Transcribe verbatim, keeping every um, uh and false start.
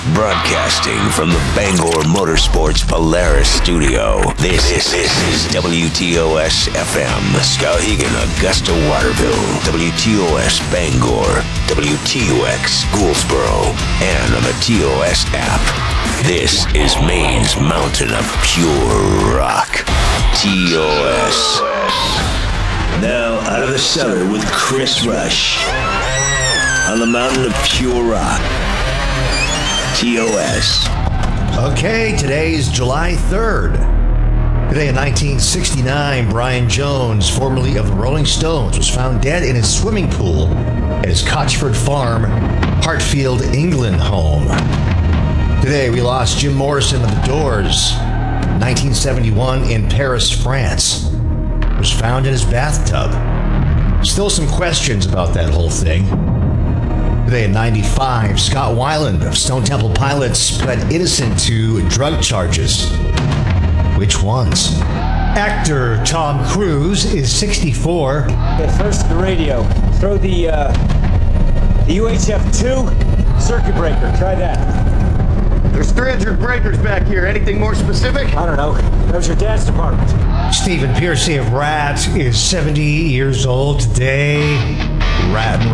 Broadcasting from the Bangor Motorsports Polaris studio, this, this, this is W T O S F M, Skowhegan, Augusta, Waterville, W T O S Bangor, W T U X Gouldsboro, and on the T O S app. This is Maine's mountain of pure rock, T O S. Now out of the cellar with Chris Rush on the mountain of pure rock, T O S. Okay, today's July third. Today in nineteen sixty-nine, Brian Jones, formerly of the Rolling Stones, was found dead in his swimming pool at his Cotchford Farm, Hartfield, England home. Today we lost Jim Morrison of the Doors. nineteen seventy-one in Paris, France. Was found in his bathtub. Still some questions about that whole thing. Today in ninety-five, Scott Weiland of Stone Temple Pilots pled innocent to drug charges. Which ones? Actor Tom Cruise is sixty-four. Okay, first the radio. Throw the, uh, the U H F two circuit breaker. Try that. There's three hundred breakers back here. Anything more specific? I don't know. That was your dad's department. Stephen Piercy of Rat is seventy years old today. Rat and